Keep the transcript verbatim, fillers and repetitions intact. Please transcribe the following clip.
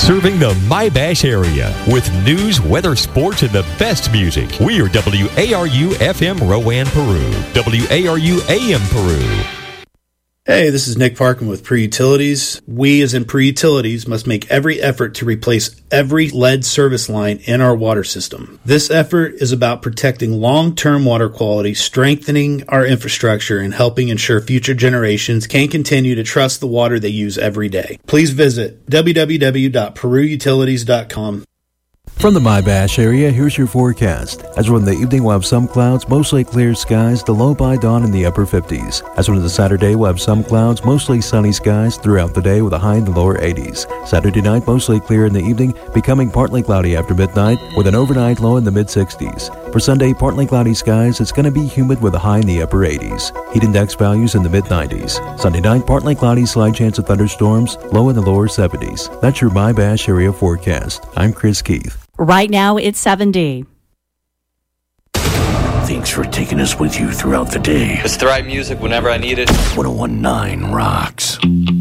Serving the My-Bash area with news, weather, sports, and the best music. We are W A R U F M Rowan, Peru. W A R U A M Peru. Hey, this is Nick Parkin with Pre-Utilities. We, as in Pre-Utilities, must make every effort to replace every lead service line in our water system. This effort is about protecting long-term water quality, strengthening our infrastructure, and helping ensure future generations can continue to trust the water they use every day. Please visit w w w dot peru utilities dot com. From the My-Bash area, here's your forecast. As from the evening, we'll have some clouds, mostly clear skies, the low by dawn in the upper fifties. As from the Saturday, we'll have some clouds, mostly sunny skies throughout the day with a high in the lower eighties. Saturday night, mostly clear in the evening, becoming partly cloudy after midnight with an overnight low in the mid-sixties. For Sunday, partly cloudy skies, it's going to be humid with a high in the upper eighties. Heat index values in the mid-nineties. Sunday night, partly cloudy, slight chance of thunderstorms, low in the lower seventies. That's your My-Bash area forecast. I'm Chris Keith. Right now, it's seventy. Thanks for taking us with you throughout the day. It's the right music whenever I need it. one oh one point nine rocks.